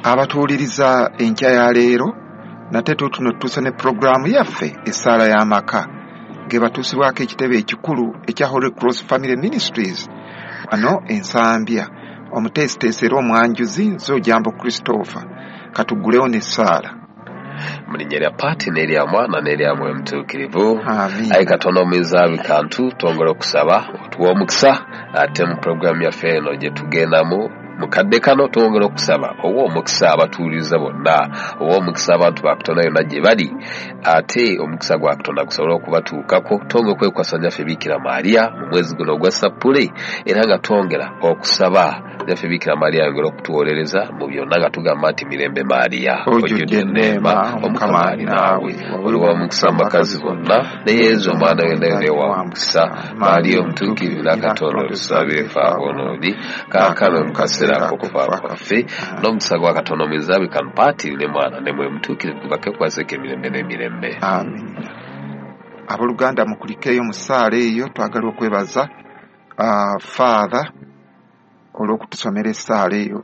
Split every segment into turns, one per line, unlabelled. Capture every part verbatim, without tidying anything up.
abatuuliriza enkya ya leero nate tuno tutuuse ne programu yaffe essaala y'amaka ng'ebatuusibwako ekitebe ekikulu ekya Holy Cross Family Ministries wano ensambya omuteesiteesi era omwanjuzi nze Ojambo Christopher katuggulewo n'essaala
mu linnya lya paati n'erya mwana n'erya mwoyo mutuukirivu ayi Katonda omuyinza bikantu twongera okusaba otuwa omukisa ate mu programu yaffe eno gye tugendamu mukadde kano twongera okusaba owa omukisa abatuuliriza bonna owa omukisa abantu ba Katonda yonna gye bali ate omukisa gwa Katonda gusobola okubatuukako twongera okwekwasa nnyaffe Biikira Maariya mu mwezi guno ogwa Sapule era nga twongera okusaba nnyaffe Biikira Maariya yongera okutuwolereza mu byonna nga tugamba nti mirembe Maariya ojjudde enneema Omukama ali naawe oliwa omukisa mu bakazi bonna ne Yesu omwana w'endayo wa mukisa Maariya omutuukirivu era Katonda otusabire ffe aboonoonyi kaakano omukasa okufa kwaffe n'omukisa gwa Katonda omuyinza bikanu paati ne mwana ne mwoyo mutuukirivu bakekwaseko emirembe n'emirembe.
Amin. Abooluganda mukulikeeyo mu ssaala eyo twagala okwebaza uh, Father olw'okutusomera essaala eyo.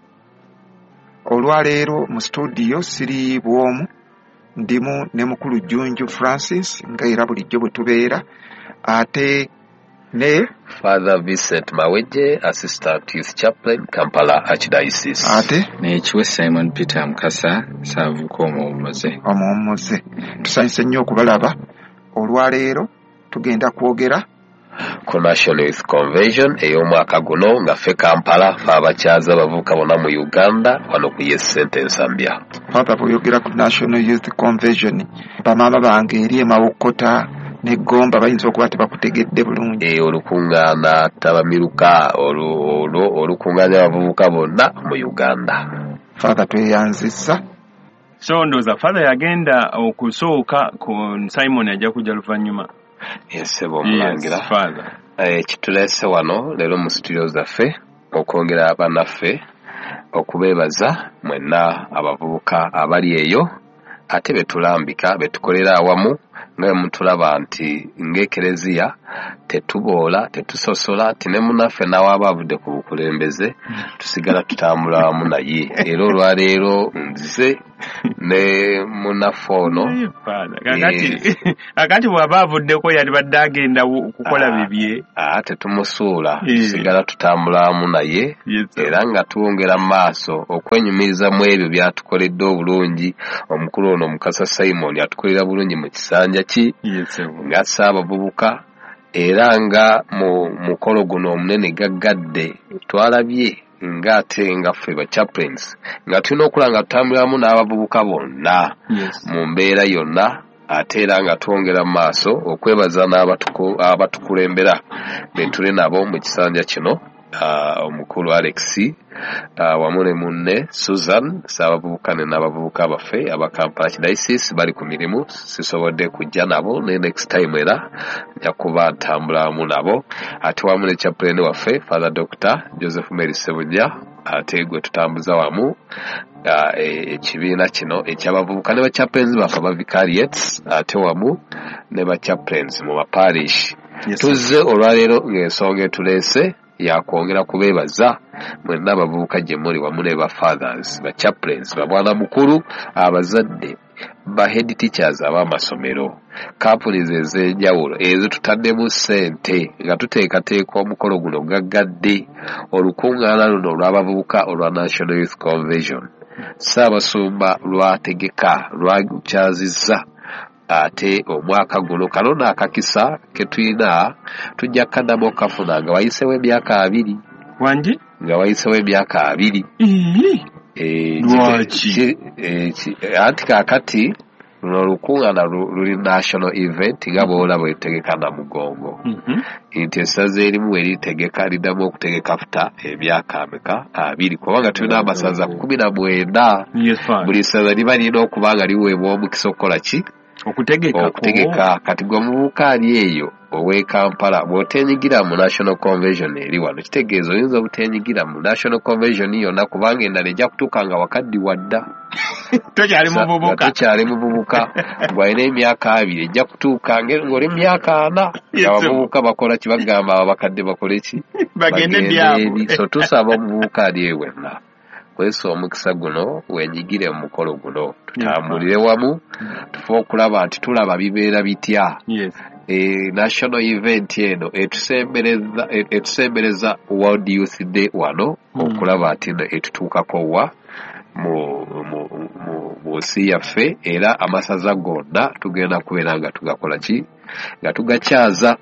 Olwaleero mu studio siri bwomu ndimu ne mukulu Junju Francis nga era bulijjo bwe tubeera ate ne
Father Vincent Maweje, Assistant Youth Chaplain, Kampala Archdiocese.
Ate
ne Chiwe Simon Peter Mukasa Saavuko omuwummuze.
Omuwummuze. Tusanyuse nnyo okubalaba. Olwaleero tugenda kwogera
ku National Youth Convention ey'omwaka guno nga ffe Kampala ffe abakyaza abavubuka bonna mu Uganda wano ku Yes Center Nsambya.
Father bw'oyogera ku National Youth Convention bamaama bange eri emawokota negomba bayinza okuba tebakutegedde bulungi.
E olukungaana tabamiruka olukungaanya abavubuka bonna mu Uganda.
Father tweyanzisa.
So ndoza Father yagenda okusooka ku Simon ajja kujja luvannyuma.
Yes, omulangira.
Yes, Father.
Eh, kitulese wano leero mu studio zaffe okwongera abannaffe okubeebaza mwenna abavubuka abali eyo ate betulambika betukolera awamu nga mutulaba nti ng'ekereziya tetuboola tetusosola ti ne munaffe n'awaaba avudde ku bukulembeze tusigala tutambula wamu naye era olwaleero nze ne munaffe ono
akati bw'aba avuddeko yali badde agenda okukola bibye
ate tumusuula tusigala tutambula wamu naye era nga tuwongera mu maaso okwenyumiriza mu ebyo byatukoledde obulungi omukulu ono Mukasa Simon atukolera bulungi mu kisanja ki nga saabavubuka era nga mu mukolo guno omunene gaggadde twalabye nga ate nga ffe ba chaplains nga tulina okulanga tutambuliramu n'abavubuka bonna mu mbeera yonna ate era nga twongera mu maaso okwebaza n'abatukulembera be tuli nabo mu kisanja kino omukulu Alex wamu ne munne Susan saabavubuka ne n'abavubuka baffe aba Kampala Archdiocese bali ku mirimu sisobodde kujja nabo ne next time era nja kuba ntambula wamu nabo ate wamu ne chaplain waffe Father Doctor Joseph Mary Sebujja ate gwe tutambuza wamu ekibiina kino eky'abavubuka ne ba chaplains baffe ba vicariates ate wamu ne ba chaplains mu maparish. Tuzze olwaleero ng'ensonga etuleese yakwongera kubeebaza mwenna abavubuka gye muli wamu ne ba fathers ba chaplains ba bwana mukulu abazadde ba head teachers ab'amasomero companies ez'enjawulo ezo tutaddemu ssente nga tuteekateeka omukolo guno gaggadde olukungaana luno olw'abavubuka olwa National Youth Convention Ssaabasumba lwategeka lwakyazizza ate omwaka guno kalona akakisa ketuyina tujja kaddamu okafuna nga wayisewo emyaka abiri
wangi
nga wayisewo emyaka abiri
lwaki
anti kakati luno olukungaana luli national event nga bw'olaba etegeka na mugongo nti essaza erimu eritegeka liddamu okutegeka futa emyaka ameka abiri kubanga tulina amasaza kumi na mwenda buli ssaza liba lirina okuba nga liweebwa omukisa okukola ki
okutegeka
okutegeka kati gwe muvubuka ali eyo ow'e Kampala bw'oteenyigira mu National Convention eri wano kitegeeza oyinza obuteenyigira mu National Convention yonna kubanga endala ejja kutuuka nga wakaddiwa dda
tokyali muvubuka
tokyali muvubuka bw'alina emyaka abiri ejja kutuuka ng'oli myaka ana abavubuka bakola kibagamba abakadde bakole ki
bagende byabwe
so tusaba omuvubuka ali ewenna kwesa omukisa guno wenjigire mu mukolo guno tutambulire wamu tufe okulaba nti tulaba bibeera bitya.
Yes.
E, national event eno etusembereza etusembereza World Youth Day wano mm. okulaba nti etutuukako wa mu mu mu mu nsi yaffe era amasaza gonna tugenda kubeera nga tugakola ki nga tugakyaza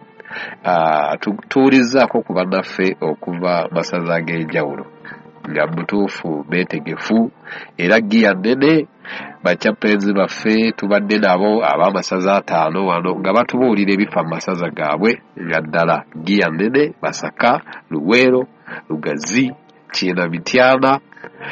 tuwulizzaako ku bannaffe okuva masaza ag'enjawulo nga mutuufu beetegefu era giya nnene bachapenzi baffe tubadde nabo ab'amasaza ataano wano nga batubuulira ebifa mu masaza gaabwe nga ddala giya nnene Masaka, Luweero, Lugazi, Kiina-Mityana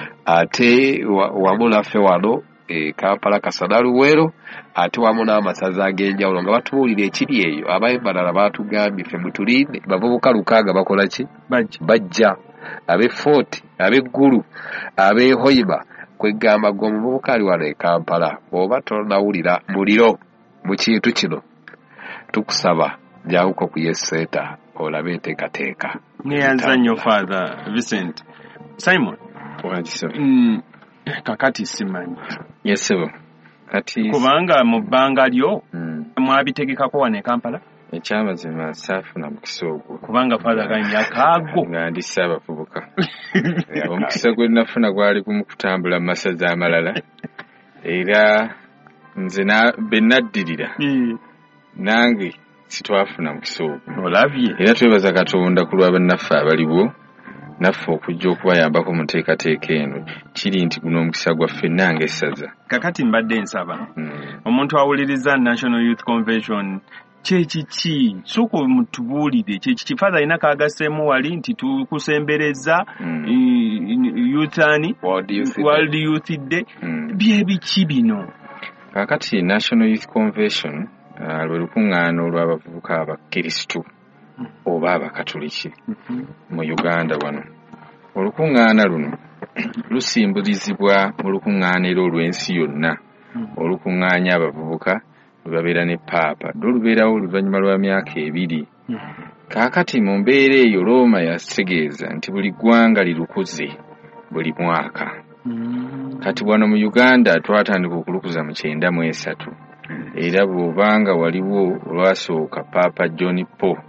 ate wamu naffe wano e Kampala, Kasana, Luweero ate wamu n'amasaza ag'enjawulo nga batubuulira ekiri eyo. Abayimbalala baatugambye ffe mutulinde bavubuka lukaaga bakola ki bajja ab'e Fort, ab'eggulu, ab'e Hoima kwegamba gwe omuvubuka ali wano e Kampala oba tonawulira muliro mu kintu kino tukusaba jawuko ku Yes Center olabe enteekateeka.
Neyanza nnyo Father Vincent. Simon
wagiso
mm, kakati simanyi.
Yes sir. Kati
kubanga mu bbanga lyo
mm.
mwabitegekako wano e Kampala
ekyamazima saafuna mukisa ogwo
kubanga Father ga myaka ago
nga ndi Ssaabavubuka omukisa gwe nafuna gwali gumu kutambula mu masaza amalala era nze benaddirira nange sitwafuna mukisa ogwo.
Olabye
era twebaza Katonda ku lwa bannaffe abaliwo naffe okujja okubayambako mu nteekateeka eno kiri nti guno omukisa gwaffe nange essaza.
Kakati mbadde nsaba
mm.
omuntu awuliriza National Youth Convention kyekiki soko mutubuulire kyekiki Father ina kagaseemu wali nti tukusembereza
mm.
youthani
World Youth,
World Youth Day
mm.
byebiki bino.
Kakati National Youth Convention uh, lwe lukuŋŋaana olw'abavubuka abakristu mm. oba abakatoliki mm -hmm. mu Uganda wano. Olukuŋŋaana luno lusimbulizibwa mu lukuŋŋaaniro olw'ensi yonna mm. olukuŋŋaanya abavubuka babeera ne Paapa lubeerawo oluvannyuma lwa myaka ebiri.
mm.
Kaakati mu mbeera eyo Roma yategeeza nti buli ggwanga lirukuze buli mwaka.
mm.
Kati wano mu Uganda twatandika okulukuza mu kyenda mu esatu era bw'obanga waliwo olwasooka Paapa John Paul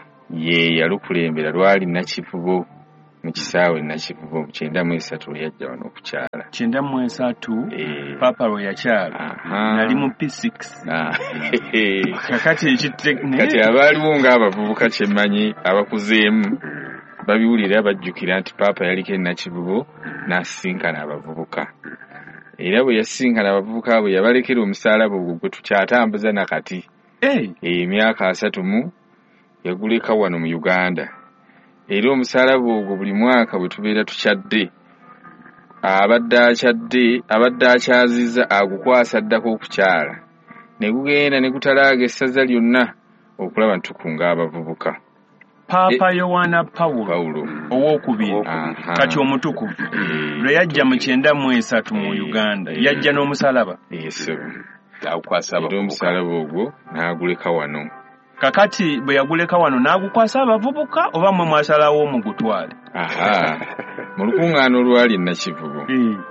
ye yalukulembera lwali nakivubo mu kisaawe nakivubo mu kyenda mu esatu yajja wano okukyala.
Kyenda mu esatu
e...
Papa lwe yakyala nali mu P six. Kakati ekitekne
kati abaaliwo ng'abavubuka kyemmanyi abakuzeemu babiwulira bajjukira nti Papa yaliko nakivubo n'asisinkana abavubuka era bwe yasisinkana abavubuka bwe yabalekera omusaalaba ogwo gwe tukyatambuza nakati emyaka asatu mu yaguleka wano mu Uganda. Era omusaalaba ogwo buli mwaka bwe tubeera tukyadde abadde akyadde abadde akyazizza agukwasa ddako okukyala ne gugenda ne gutalaaga essaza lyonna okulaba nti tukunga abavubuka.
Papa Yohana Paulo
Paulo
owokubiri kati omutukuvu lwe yajja mu kyenda mu esatu mu Uganda yajja n'omusalaba.
Yes agukwasa abavubuka. Omusalaba ogwo n'aguleka wano. Kakati
bwe yaguleka wano n'agukwasa abavubuka oba mwe mwasalawo mu gutwale?
Aha mu lukuŋŋaana olwali nakivubo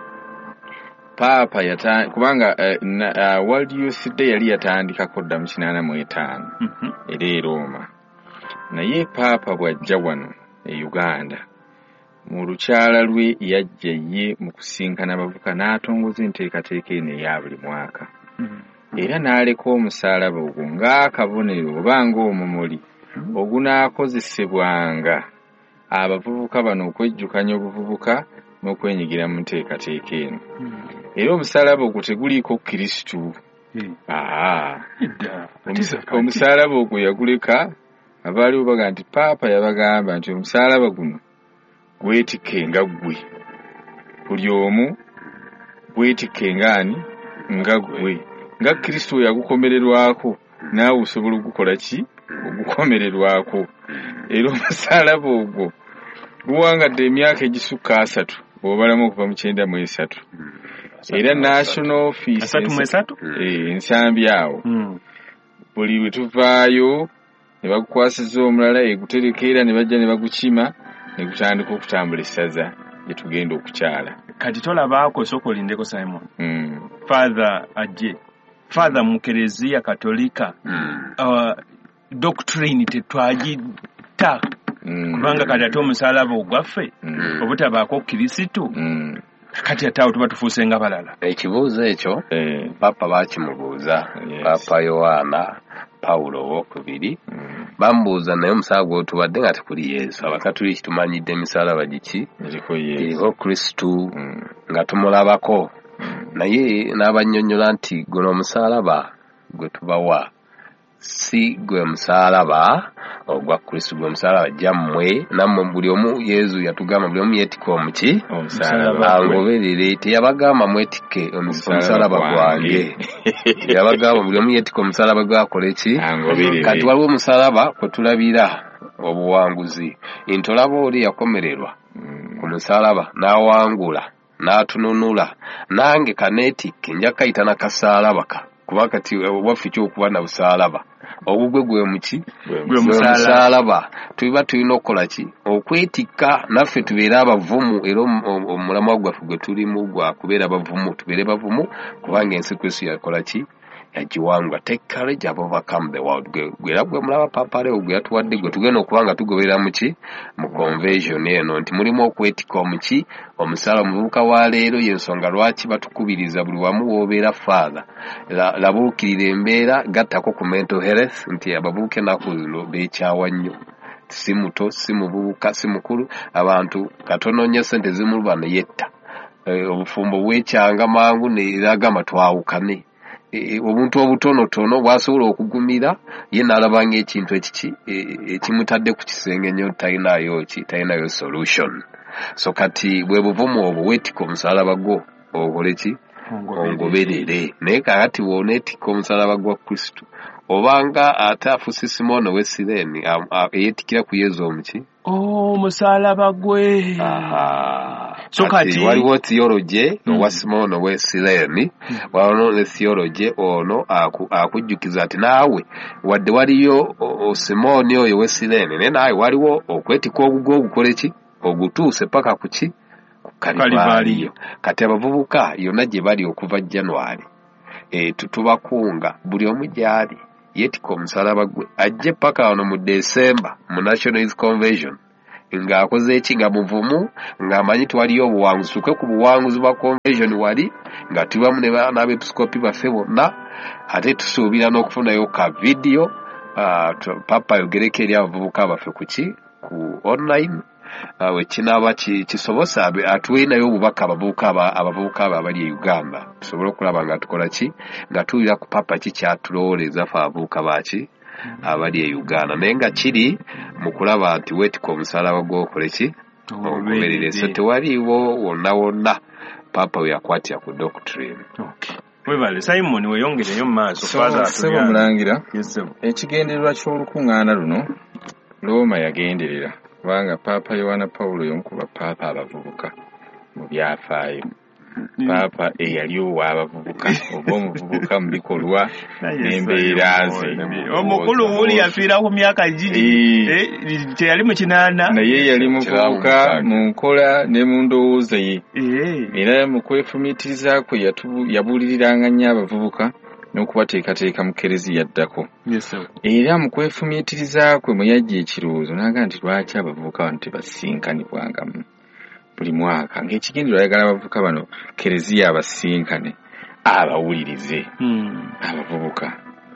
Papa yata kubanga uh, uh, World Youth Day yali yatandikako dda mu kinaana mu etaano era e Roma. Naye Papa bw'ajja wano e Uganda mu lukyala lwe yajja ye mu kusinkana abavubuka n'atongoza enteekateeka eno eya buli mwaka. Era n'aleka omusaalaba ogwo ng'akabonero oba ng'omumuli ogunaakozesebwanga abavubuka bano okwejjukanya obuvubuka n'okwenyigira mu nteekateeka eno. Era omusaalaba ogwo teguliiko Kristu. Omusaalaba ogwo yaguleka abaaliwo baga nti Paapa yabagamba nti omusaalaba guno gwetikke nga ggwe, buli omu gwetikke ngaani nga ggwe, nga Kristo yagukomererwako naawe osobola okukola ki ogukomererwako. Era omusaalaba ogwo guwangadde emyaka egisukka asatu bw'obalamu okuva mu kyenda mu esatu. Era National Office ensambi awo buli lwe tuvaayo ne bagukwasiza omulala eguterekeera ne bajja ne bagukima ne gutandika okutambula essaza gye tugenda okukyala.
Kati tolabaako sokolindeko Simon.
Mm.
Father ajje. Father mu Kereziya Katolika.
Mm.
Uh, doctrine tetwagita.
Mm.
Kubanga kati ate omusalaba ogwaffe
Mm.
obutabaako Kirisitu.
Mm.
Kati ate awo tuba tufuuse nga balala.
Ekibuuzo ekyo
Eh.
Papa baakimubuuza.
Yes.
Papa Yohana Paulo owookubiri.
Mm.
Bambuuza naye omusalaba gw'otubadde nga tekuli Yesu. Abakatuliki tumanyidde emisalaba giki?
Eriko Yesu.
Eriko Kristu
Mm.
nga tumulabako.
Mm.
Naye n'abannyonnyola nti guno omusalaba gwe tubawa si gwe musalaba ogwa Kristu, gwe musalaba gyammwe nammwe buli omu Yesu yatugamba buli omu yeetike omuki
Omusalaba
angoberere. Teyabagamba mwetike omusalaba gwange, yabagamba buli omu yeetike omusalaba gwakola eki
angoberere.
Kati waliwo omusalaba kwe tulabira obuwanguzi. Ntolaba oli yakomererwa ku musalaba n'awangula n'atununula, nange kaneetikke nja kayita na kasalaba ka kuba kati waffe ky'okuba na busalaba obugwe gwe muki
Gwe musalaba.
tuba tulina okukola ki okwetikka naffe tubeere abavumu era omulamwa gwaffe gwe tulimu gwa kubeera abavumu tubeere bavumu kubanga ensi Kristo yakola ki yagiwangula. Take courage and overcome the world. Gwe era gwe mulaba Papa Leo gwe yatuwadde gwe tugenda okubanga tugoberera muki mu conversion eno nti mulimu okwetika omuki omusala omuvubuka wa leero y'ensonga lwaki batukubiriza buli wamu w'obeera Father labuukirira embeera gattako ku mental health nti abavubuka ennaku zino beekyawa nnyo. Si muto si muvubuka si mukulu abantu katono nnyo ssente zimuluba ne yetta obufumbo bwekyanga mangu neragamba twawukane. Obuntu obutonotono bwasobola okugumira ye n'alabanga ekintu ekiki ekimutadde ku kisenge nnyo talinayo ki talinayo solution. So kati bwe buvumu obwo weetika omusalaba gwo okole ki ongoberere. Naye kakati bw'oneetika omusalaba gwa Kristo obanga ate afuuse Simoni ow'e Sireeni eyeetikira ku Yesu omuki
omusalaba gwe. So kati
waliwo theology owa Simoni ow'e Sireeni waliwo ne theology ono akujjukiza ati naawe wadde waliyo Simoni oyo ow'e Sireeni naye naawe waliwo okwetika ogugwo ogukole ki ogutuuse paka ku ki ku Kalivaliyo. Kati abavubuka yonna gye bali okuva January e tutubakunga buli omu gyali yeetika omusalaba gwe ajje paka wano mu December mu National Youth Convention ng'akoze eki nga muvumu ng'amanyi twaliyo obuwanguzi tuke ku buwanguzi bwa convention wali nga tubamu n'abepiskopi baffe bonna ate tusuubira n'okufunayo ka video uh, Papa yogereko eri abavubuka baffe kuki ku online uh, wekinaaba kisobosa atuwe nayo obubaka abavubuka abavubuka abo abali e Uganda tusobole okulaba nga tukola ki nga tuwulira ku Papa ki kyatulowooleza ffe abavubuka baki abali e Uganda naye nga kiri mu kulaba nti weetika omusalaba gw'okole ki ogoberere. So tewaliwo wonna wonna Papa we yakwatira ku doctrine.
Okay. Webale Simon weyongereyo mu maaso
Father Sebo Mulangira. Ekigendererwa ky'olukuŋŋaana luno Roma yagenderera kubanga Papa Yohana Paulo y'omu ku bapapa abavubuka mu byafaayo. Papa eyali ow'abavubuka oba omuvubuka mu bikolwa n'embeera ze.
Omukulu wuli yafiira ku myaka giri teyali mu kinaana
naye yali muvubuka mu nkola ne mu ndowooza ye. Era mu kwefumiitiriza kwe yabuuliriranga nnyo abavubuka n'okubateekateeka mu Kereziya yaddako. Era mu kwefumiitiriza kwe mwe yajja ekirowoozo n'agamba nti lwaki abavubuka bano tebasinkanibwangamu buli mwaka ng'ekigendererwa ayagala abavubuka bano Kereziya abasinkane abawulirize. Abavubuka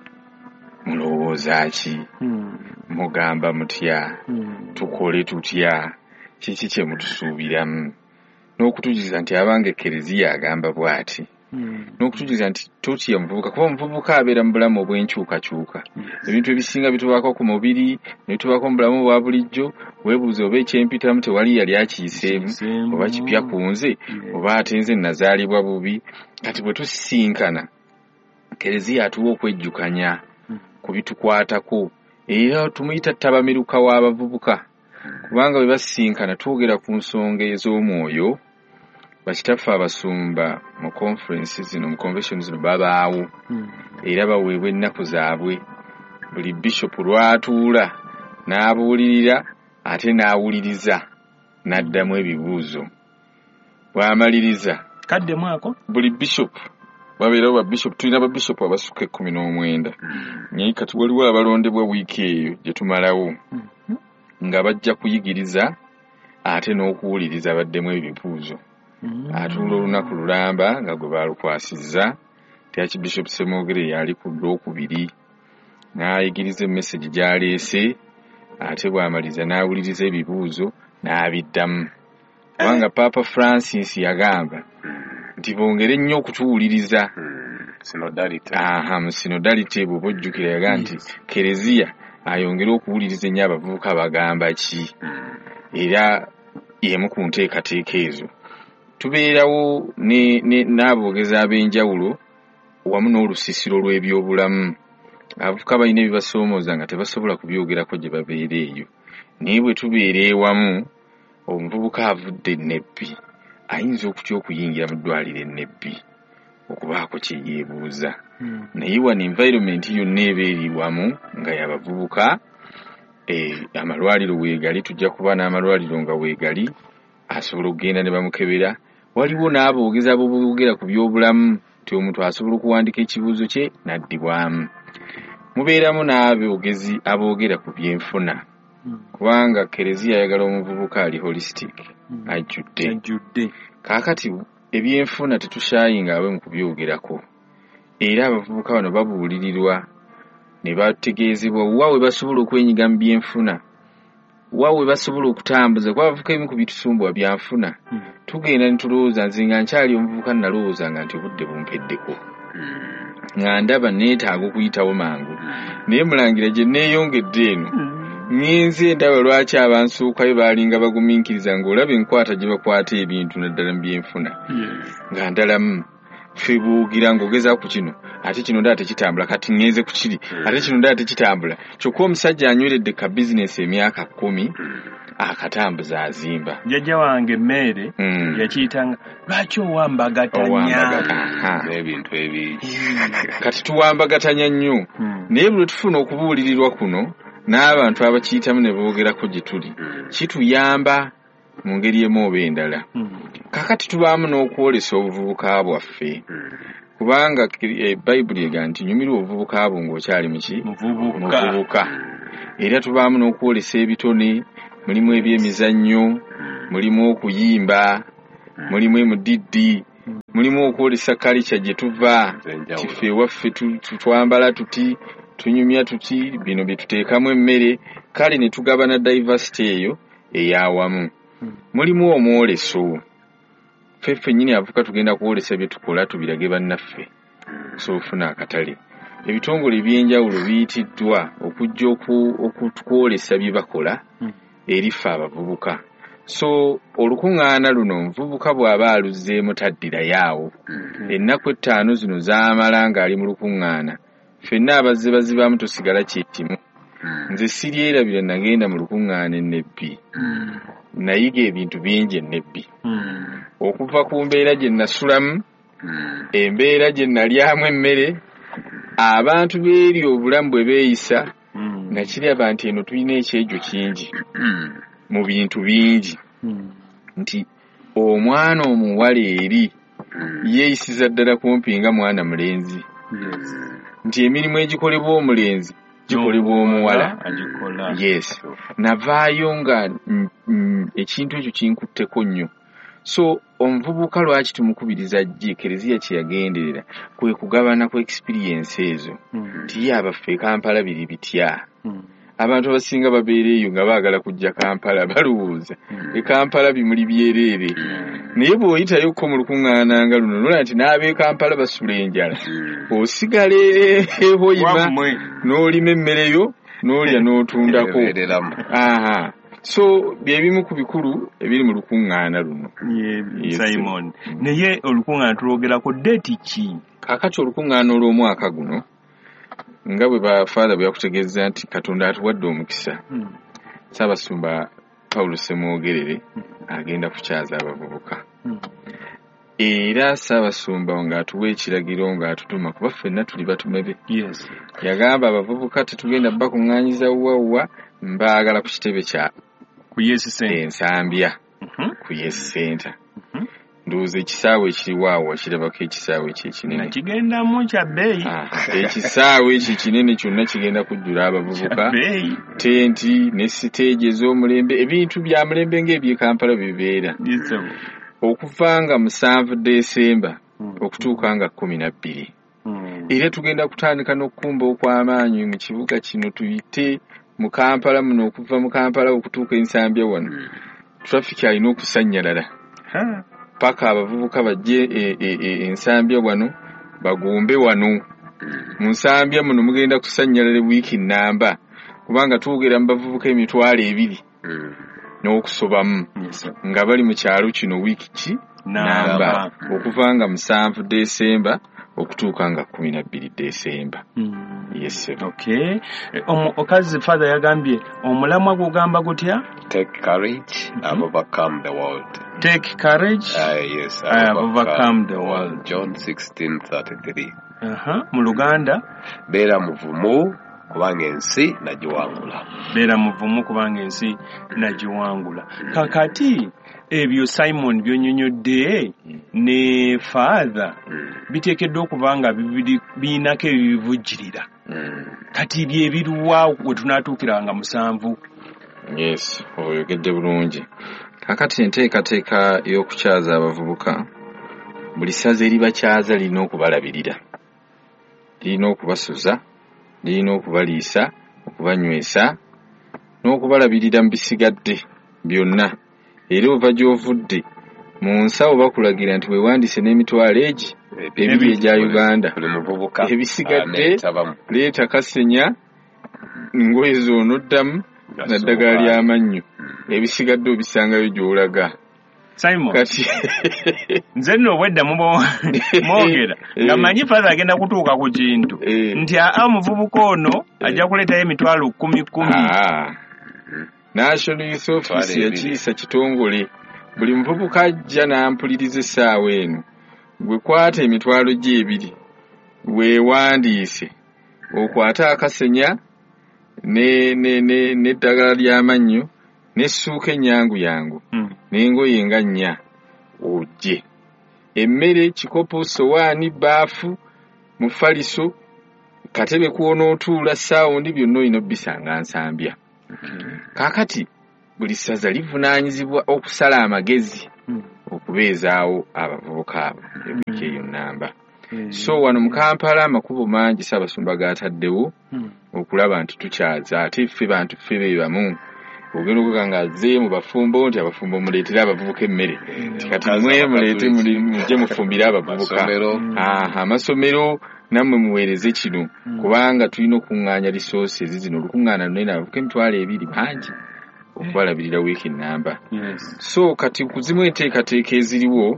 mulowooza ki mugamba mutya tukole tutya kiki kye mutusuubiramu n'okutujuliza nti abange Kereziya agamba bw'ati n'okutujuliza nti totya muvubuka kuba omuvubuka abeera mu bulamu obw'enkyukakyuka ebintu ebisinga bitubaako ku mubiri ne bitubaako mu bulamu bwa bulijjo weebuuza oba ekyempitamu tewali yali akiyiseemu oba kipya ku nze oba ate nze nazaalibwa bubi. Kati bwe tusisinkana Kereziya atuwa okwejjukanya ku bitukwatako era tumuyita ttabamiruka w'abavubuka kubanga bwe basisinkana twogera ku nsonga ez'omwoyo. Bakitaffe abasumba mu conference zino mu convention zino babaawo era baweebwa ennaku zaabwe buli bishop lwatuula n'abuulirira ate n'awuliriza n'addamu ebibuuzo bwamaliriza
kadde mwako
buli bishop babeerawo ba bishop tulina ba bishop abasukka ekkumi n'omwenda naye kati waliwo abalondebwa wiiki eyo gye tumalawo nga bajja kuyigiriza ate n'okuwuliriza baddemu ebibuuzo atuula olunaku lulamba nga gwe baalukwasizza tyaki bishop Semwogere yali ku lwokubiri n'ayigiriza emmesegi gy'aleese ate bw'amaliza n'awuliriza ebibuuzo n'abiddamu kubanga Papa Francis yagamba nti bongere nnyo okutuwuliriza
synodality
aha mu synodality bw'oba ojjukira yagamba nti kereziya ayongere okuwuliriza ennyo abavubuka bagamba ki era yemu ku nteekateeka ezo tubeerawo n'aboogezi ab'enjawulo wamu n'olusisiro lw'ebyobulamu abavubuka balina ebibasoomooza nga tebasobola kubyogerako gye babeera eyo naye bwe tubeera ewamu omuvubuka avudde ennebbi ayinza okutya okuyingira mu ddwaliro ennebbi okubaako kye yeebuuza naye wano environment yonna eba eri wamu nga y'abavubuka amalwaliro weegali tujja kuba n'amalwaliro nga weegali asobola okugenda ne bamukebera waliwo n'aboogezi aboogera ku byobulamu nti omuntu asobola okuwandika ekibuuzo kye n'addibwamu mubeeramu n'aboogezi aboogera ku byenfuna kubanga kereziya ayagala omuvubuka ali holistic ajjudde kaakati ebyenfuna tetushayinga abe mu kubyogerako era abavubuka bano babuulirirwa ne bategeezebwa wa we basobola okwenyiga mu byenfuna wa we basobola okutambuza kuba abavubuka ebimu ku bitusumbuwa byanfuna tugenda ne tulowooza nze nga nkyali omuvubuka nalowooza nga nti obudde bumpeddeko nga ndaba neetaaga okuyitawo mangu naye mulangira gye neeyongedde eno ngenze ndaba lwaki abansuukayo baalinga bagumiikiriza ng'olaba enkwata gye bakwata ebintu naddala mu byenfuna nga ndalamu ffe buugira ng'ogezaako ku kino ate kino ndaba tekitambula kati ngenze ku kiri ate kino ndaba tekitambula kyokka omusajja anyweredde ka bizinesi emyaka kkumi akatambuza azimba
jjajja wange Mmeere yakiyitanga lwaki owambagatanya
n'ebintu ebingi
kati tuwambagatanya nnyo naye bwe tufuna okubuulirirwa kuno n'abantu abakiyitamu ne boogerako gye tuli kituyamba mu ngeri emu oba endala kakati tubaamu n'okwolesa obuvubuka bwaffe kubanga Bayibuli egamba nti nyumirwa obuvubuka bwo ng'okyali muki muvubuka era tubaamu n'okwolesa ebitone mulimu ebyemizannyo mulimu okuyimba mulimu emudiddi mulimu okwolesa kalica gye tuva tiffe ewaffe twambala tuti tunyumya tuti bino bye tuteekamu emmere kale ne tugabana diversity eyo ey'awamu mulimu omwoleso ffe ffennyini avuka tugenda kwolesa bye tukola tubirage bannaffe so ofuna akatale ebitongole ebyenjawulo biyitiddwa okujja okutwolesa bye bakola eri ffe abavubuka so olukuŋŋaana luno omuvubuka bw'aba aluzzeemu taddirayo ennaku ettaano zino zaamala ng'ali mu lukuŋŋaana ffenna abazze bazibaamu tosigala kyetimu nze siryerabira nagenda mu lukuŋŋaana ennebbi nayiga ebintu bingi ennebbi okuva ku mbeera gye nasulamu embeera gye nalyamu emmere abantu beeri obulamu bwe beeyisa nakiraba nti eno tulina ekyejo kingi mu bintu bingi nti omwana omuwala eri yeeyisiza ddala kumpi nga mwana mulenzi nti emirimu egikolebwa omulenzi gikolebwa omuwala yes navaayo nga ekintu ekyo kinkutteko nnyo so omuvubuka lwaki tumukubiriza gye kereziya kye yagenderera kwe kugabana ku experience ezo nti ye abaffe Kampala biri bitya abantu abasinga babeera eyo nga baagala kujja Kampala balowooza e Kampala bimuli byereere naye bw'oyitayokko mu lukuŋŋaana nga luno nola nti n'ab'e Kampala basula enjala osigala ehoyima n'olima emmere yo n'olya n'otundako aha so byebimu ku bikulu ebiri mu lukuŋŋaana luno
Simon naye olukuŋŋaana tulwogerako deeti ki
kakati olukuŋŋaana olw'omwaka guno nga bwe bafaada bwe yakutegeeza nti Katonda atuwadde omukisa Ssaabasumba Paulo Semwogerere agenda kukyaza abavubuka era Ssaabasumba ng'atuwa ekiragiro ng'atutuma kuba ffenna tuli batume be yagamba abavubuka tetugenda bakuŋŋaanyiza wawwa mbaagala ku kitebe kya
ku Yes Center
ensambya ku Yes Center ndoze ekisaawe ekiriwaawo wakirabako ekisaawe ekyo ekinene
kigendamu kya bbeeyi
ekisaawe ekyo ekinene kyonna kigenda kujjula abavubuka tenti ne siteegi ez'omulembe ebintu bya mulembe ng'eby'e Kampala bibeera okuva nga musanvu Desemba okutuuka nga kkumi na bbiri era tugenda kutandika n'okukumba okw'amaanyi mu kibuga kino tuyite mu Kampala muno okuva mu Kampala okutuuka ensambya wano traffic alina okusannyalala paka abavubuka bajje ensambya wano bagombe wano mu nsambya muno mugenda kusannyalala wiiki nnamba kubanga tuwogera mu bavubuka emitwalo ebiri n'okusobamu nga bali mu kyalo kino wiiki ki namba okuva nga musanvu Desemba okutuuka nga kumi na bbiri Desemba. Yes sir.
Okay. Okazi father yagambye omulamwa gugamba gutya?
Take courage, mm-hmm. I've overcome the world.
Take courage.
Uh, yes,
I have overcome the world.
John sixteen thirty-three.
Aha, mu Luganda
beera muvumu kubanga ensi nagiwangula.
Beera muvumu kubanga ensi nagiwangula. Kakati ebyo Simon byonyonyodde ne father biteekeddwa okubanga bibiri biinako ebibivujjirira kati bye biruwa we tunaatuukiranga musanvu.
Yes, oyogedde bulungi. Kakati enteekateeka y'okukyaza abavubuka buli ssaza eribakyaza lirina okubalabirira, lirina okubasuza, lirina okubaliisa, okubanywesa n'okubalabirira mu bisigadde byonna. Era ova gy'ovudde mu nsawo bakulagira nti weewandiise n'emitwalo egi ebiri egya Uganda ebisigadde leeta kasenya ngoye z'onoddamu naddagala ly'amannyo ebisigadde obisangayo gy'olaga.
Simon kati nze nno obwedda mwogera nga manyi father agenda kutuuka ku kintu nti aa muvubuka ono ajja kuleetayo emitwalo kkumi kkumi.
National Youth Office yakiyisa kitongole buli muvubuka ajja n'ampuliriza essaawa eno gwe kwata emitwalo gye ebiri weewandiise okwata akasenya n'eddagala ly'amannyo n'essuuka ennyangu yangu n'engoye nga nnya ojje emmere kikopo sowaani baafu mufaliso katebe kw'onootuula saawundi byonna olina obbisanga nsambya. Kakati buli ssaza livunaanyizibwa okusala amagezi okubeezaawo abavubuka abo ewiiki eyo nnamba. So wano mu Kampala amakubo mangi Ssaabasumba gaataddewo okulaba nti tukyaza ate ffe bantu ffe be bamu ogenda okuga nga azze mu bafumbo nti abafumbo muleetere abavubuka emmere kati mwe muleete mujje mufumbire abavubuka amasomero nammwe muweereze kino kubanga tulina okuŋŋaanya resources zino olukuŋŋaana lunene abavubuka emitwalo ebiri bangi okubalabirira wiiki nnamba. So kati kuzimu enteekateeka eziriwo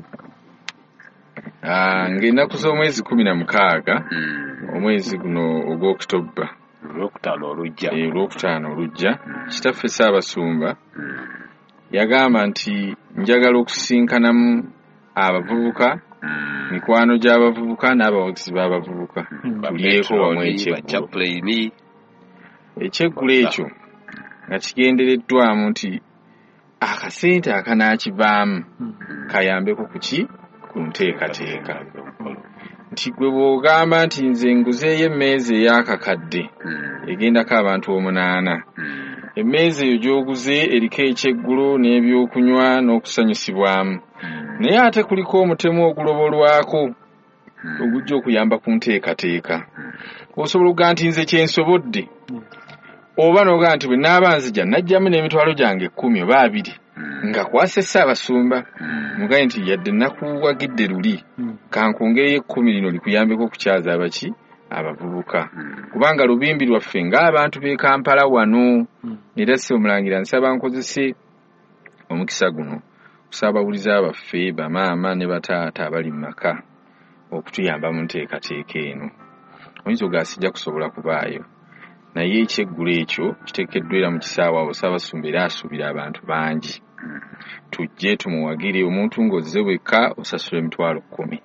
ng'ennaku z'omwezi kumi na mukaaga omwezi guno ogw'Okutobba
olwokutaano olujja
olwokutaano olujja kitaffe Ssaabasumba yagamba nti njagala okusisinkanamu abavubuka mikwano gy'abavubuka n'abawagizi b'abavubuka tulyeko wamu ekyeggulo. Ekyeggulo ekyo nga kigendereddwamu nti akasente akanaakivaamu kayambeko ku ki ku nteekateeka nti gwe bw'ogamba nti nze nguzeeyo emmeeza ey'akakadde egendako abantu omunaana emmeeza eyo gy'oguze eriko ekyeggulo n'ebyokunywa n'okusanyusibwamu naye ate kuliko omutemu ogulobolwako ogujja okuyamba ku nteekateeka. Osobola okugaa nti nze kyensobodde oba n'ogaa nti bwe naaba nzija najjamu n'emitwalo gyange ekkumi oba abiri nga kwasa Ssaabasumba mugaye nti yadde nakuwagidde luli kankwongereyo ekkumi lino likuyambeko okukyaza abaki abavubuka kubanga lubimbi lwaffe ng'abantu b'e Kampala wano. Era si omulangira nsaba nkozese omukisa guno kusaba abawuliza baffe bamaama ne bataata abali mu maka okutuyamba mu nteekateeka eno. Oyinza ogaasijja kusobola kubaayo naye ekyeggulo ekyo kiteekeddwa era mu kisaawe awo Ssaabasumba era asuubira abantu bangi tujje tumuwagire omuntu ng'ozze wekka osasula emitwalo kkumi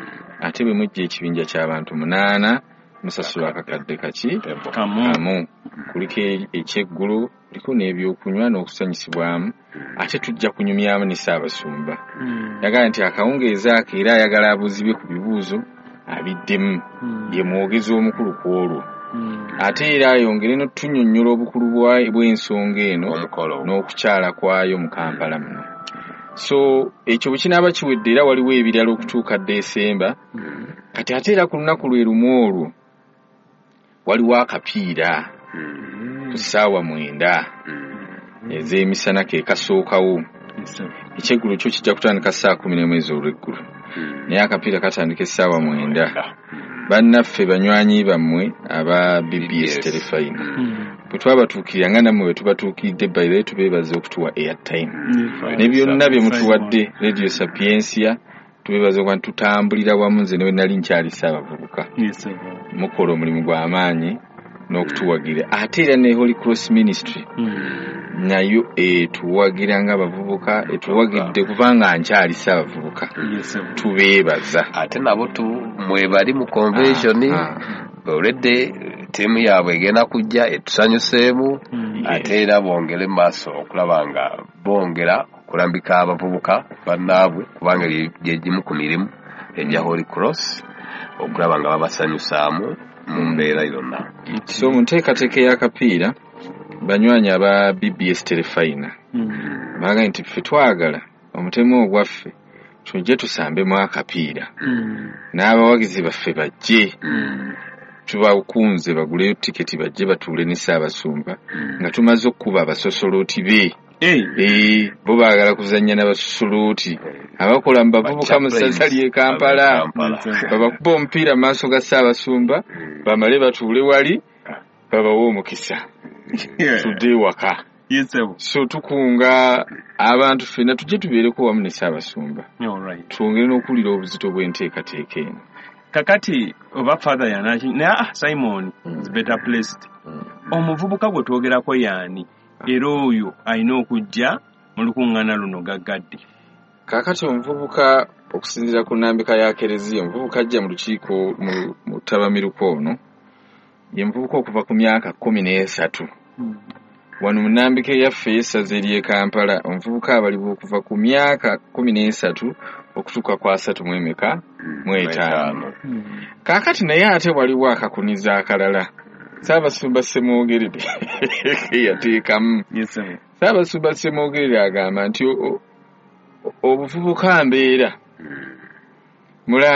ate bwe mujja ekibinja ky'abantu munaana musasula akakadde kaki kamu kuliko ekyeggulu, kuliko n'ebyokunywa n'okusanyusibwamu, ate tujja kunyumyamu ne Ssaabasumba. Yagala nti akawungeezi ako era ayagala abuzibwe ku bibuuzo abiddemu, ye mwogezi omukulu ku olwo. Ate era ayongere n'otunnyonnyola obukulu bw'ensonga eno n'okukyala kwayo mu Kampala muno. So ekyo bwe kinaaba kiwedde era waliwo ebirala okutuuka Desemba. Kati ate era ku lunaku lwe lumu olwo waliwo akapiira ku ssaawa mwenda ez'emisana ke kasookawo. Ekyeggulu kyo kijja kutandika saa kumi n'emu ez'olweggulo, naye akapiira katandika essaawa mwenda. Bannaffe banywanyi bammwe aba B B S Telefine, bwe twabatuukirira nga nammwe bwe tubatuukiridde by the way tubeebaza okutuwa airtime ne byonna bye mutuwadde Radio Sapiensia. Tubeebaza okuba tutambulira wamu, nze ne nali nkyali Ssaabavubuka. Mukola omulimu gw'amaanyi n'okutuwagira. Ate era ne Holy Cross Ministry nayo etuwagira ng'abavubuka, etuwagidde kubanga nkyali Ssaabavubuka. Tubeebaza.
Ate nabo mwe bali mu convention already tiimu yaabwe egenda kujja etusanyuseemu. Ate era bongere maaso okulaba nga bongera kulambika abavubuka bannaabwe, kubanga gyegimu ku mirimu egya Holy Cross okulaba nga babasanyusaamu mu mbeera yonna.
So mu nteekateeka y'akapiira, banywanyi aba B B S Telefine baga nti ffe twagala omutemu ogwaffe tujje tusambemu akapiira, n'abawagizi baffe bajje tubakunze baguleyo tiketi bajje batuule ne Ssaabasumba nga tumaze okuba abasosolooti be. Eh, bo baagala kuzannya n'abasosolooti abakola mu bavubuka mu ssaza ly'e Kampala, babakuba omupiira mu maaso ga Ssaabasumba bamale batuule wali babawa omukisa tudde waka. So tukunga abantu ffenna tujje tubeereko wamu ne Ssaabasumba, twongere n'okuwulira obuzito bw'enteekateeka eno.
Kakati oba father yanaki na Simon is better placed. Omuvubuka gwe twogerako yaani era oyo alina okujja mu lukuŋŋaana luno gaggadde.
Kakati omuvubuka okusinziira ku nnambika ya Kereziya, omuvubuka ajja mu lukiiko mu Tabamiruko ono ye muvubuka okuva ku myaka kkumi n'esatu. Wano mu nnambika eyaffe y'essaza ery'e Kampala omuvubuka abalibwa okuva ku myaka kkumi n'esatu okutuuka ku asatu mu emeka mu etaano. Kaakati naye ate waliwo akakuniza akalala Ssaabasumba Ssemwogerere yateekamu. Ssaabasumba Ssemwogerere agamba nti obuvubuka mbeera